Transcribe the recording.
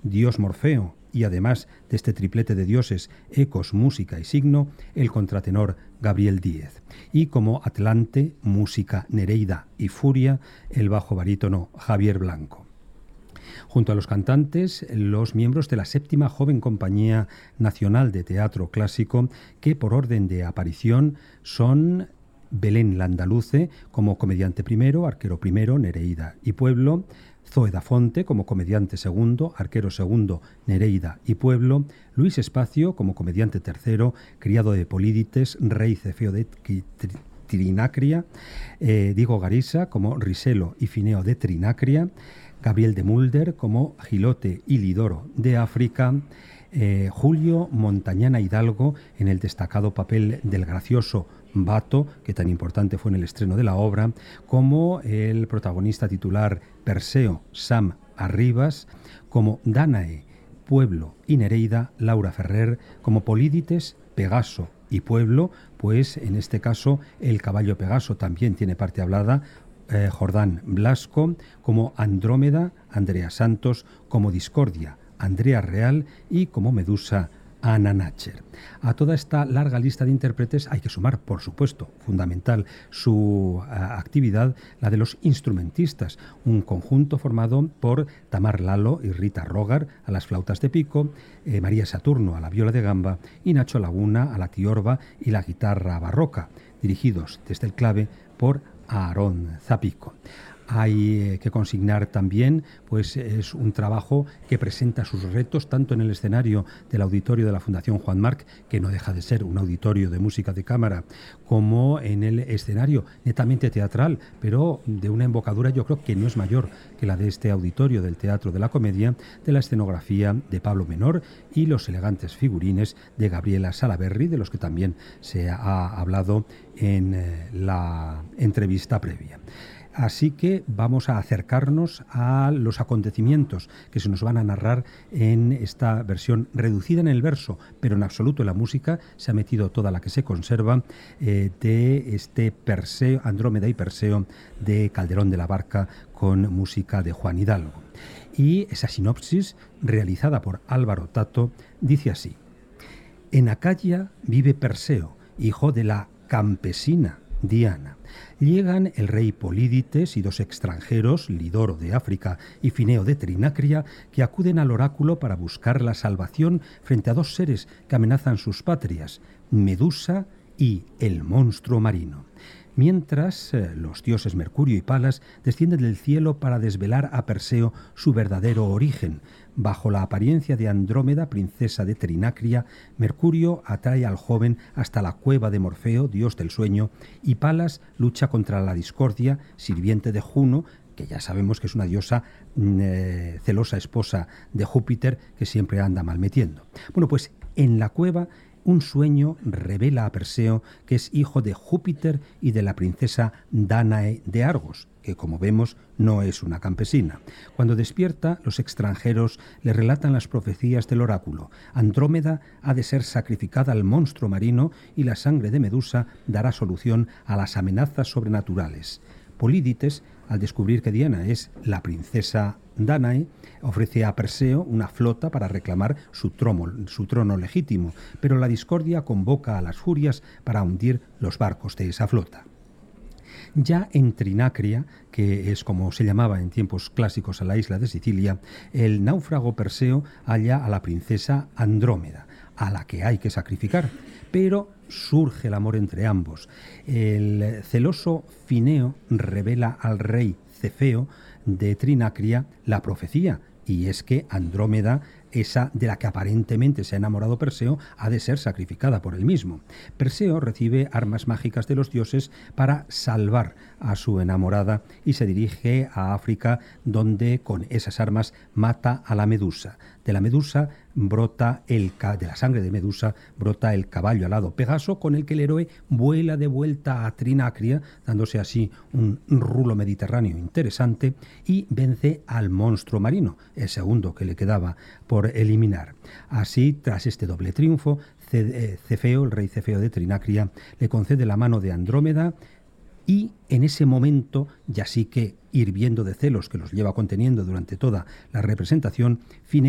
dios Morfeo, y además de este triplete de dioses, ecos, música y signo, el contratenor Gabriel Díez. Y como Atlante, música, Nereida y furia, el bajo barítono Javier Blanco. Junto a los cantantes, los miembros de la séptima joven Compañía Nacional de Teatro Clásico, que por orden de aparición son Belén Landaluce como comediante primero, arquero primero, Nereida y Pueblo; Zoe da Fonte como comediante segundo, arquero segundo, Nereida y Pueblo; Luis Espacio como comediante tercero, criado de Polídites, rey Cefeo de Trinacria; Diego Garisa como Riselo y Fineo de Trinacria; Gabriel de Mulder como Gilote y Lidoro de África; Julio Montañana Hidalgo en el destacado papel del gracioso Bato, que tan importante fue en el estreno de la obra, como el protagonista titular Perseo, Sam Arribas; como Dánae, Pueblo y Nereida, Laura Ferrer; como Polídites, Pegaso y Pueblo, pues en este caso el caballo Pegaso también tiene parte hablada, Jordán Blasco; como Andrómeda, Andrea Santos; como Discordia, Andrea Real; y como Medusa, Ana Nacher. A toda esta larga lista de intérpretes hay que sumar, por supuesto, fundamental su actividad, la de los instrumentistas, un conjunto formado por Tamar Lalo y Rita Rogar a las flautas de pico, María Saturno a la viola de gamba y Nacho Laguna a la tiorba y la guitarra barroca, dirigidos desde el clave por Aarón Zapico. Hay que consignar también, pues es un trabajo que presenta sus retos tanto en el escenario del auditorio de la Fundación Juan Marc, que no deja de ser un auditorio de música de cámara, como en el escenario netamente teatral, pero de una embocadura yo creo que no es mayor que la de este auditorio del Teatro de la Comedia, de la escenografía de Pablo Menor y los elegantes figurines de Gabriela Salaberry, de los que también se ha hablado en la entrevista previa. Así que vamos a acercarnos a los acontecimientos que se nos van a narrar en esta versión reducida en el verso, pero en absoluto en la música se ha metido toda la que se conserva de este Perseo, Andrómeda y Perseo de Calderón de la Barca, con música de Juan Hidalgo. Y esa sinopsis, realizada por Álvaro Tato, dice así: En Acaya vive Perseo, hijo de la campesina Diana. Llegan el rey Polídites y dos extranjeros, Lidoro de África y Fineo de Trinacria, que acuden al oráculo para buscar la salvación frente a dos seres que amenazan sus patrias, Medusa y el monstruo marino. Mientras, los dioses Mercurio y Palas descienden del cielo para desvelar a Perseo su verdadero origen. Bajo la apariencia de Andrómeda, princesa de Trinacria, Mercurio atrae al joven hasta la cueva de Morfeo, dios del sueño, y Palas lucha contra la discordia, sirviente de Juno, que ya sabemos que es una diosa celosa esposa de Júpiter, que siempre anda malmetiendo. Bueno, pues en la cueva un sueño revela a Perseo que es hijo de Júpiter y de la princesa Dánae de Argos, que como vemos no es una campesina. Cuando despierta, los extranjeros le relatan las profecías del oráculo. Andrómeda ha de ser sacrificada al monstruo marino y la sangre de Medusa dará solución a las amenazas sobrenaturales. Polídites, al descubrir que Diana es la princesa Dánae, ofrece a Perseo una flota para reclamar su trono legítimo, pero la discordia convoca a las furias para hundir los barcos de esa flota. Ya en Trinacria, que es como se llamaba en tiempos clásicos a la isla de Sicilia, el náufrago Perseo halla a la princesa Andrómeda, a la que hay que sacrificar, pero surge el amor entre ambos. El celoso Fineo revela al rey Cefeo de Trinacria la profecía, y es que Andrómeda, esa de la que aparentemente se ha enamorado Perseo, ha de ser sacrificada por él mismo. Perseo recibe armas mágicas de los dioses para salvar a su enamorada y se dirige a África, donde con esas armas mata a la Medusa. De la Medusa brota de la sangre de Medusa brota el caballo alado Pegaso, con el que el héroe vuela de vuelta a Trinacria, dándose así un rulo mediterráneo interesante, y vence al monstruo marino, el segundo que le quedaba por eliminar. Así, tras este doble triunfo, Cefeo, el rey Cefeo de Trinacria, le concede la mano de Andrómeda, y en ese momento, ya sí que hirviendo de celos que los lleva conteniendo durante toda la representación,